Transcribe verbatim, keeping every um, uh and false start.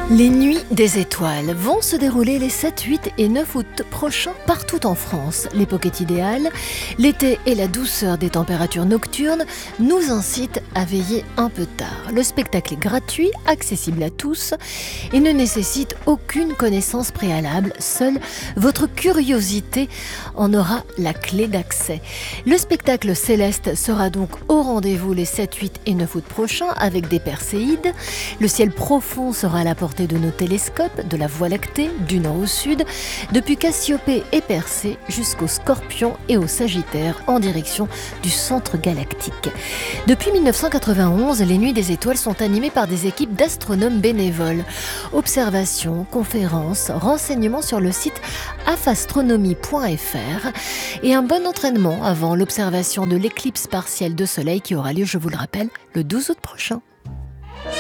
Les Nuits des Étoiles vont se dérouler les sept, huit et neuf août prochains partout en France. L'époque est idéale. L'été et la douceur des températures nocturnes nous incitent à veiller un peu tard. Le spectacle est gratuit, accessible à tous et ne nécessite aucune connaissance préalable. Seule votre curiosité en aura la clé d'accès. Le spectacle Céleste sera donc au rendez-vous les sept, huit et neuf août prochains avec des perséides. Le ciel profond sera à la portée de nos télescopes, de la Voie lactée, du nord au sud, depuis Cassiopée et Persée jusqu'au Scorpion et au Sagittaire en direction du centre galactique. Depuis mille neuf cent quatre-vingt-onze, les Nuits des Étoiles sont animées par des équipes d'astronomes bénévoles. Observations, conférences, renseignements sur le site afastronomie point f r et un bon entraînement avant l'observation de l'éclipse partielle de soleil qui aura lieu, je vous le rappelle, le douze août prochain.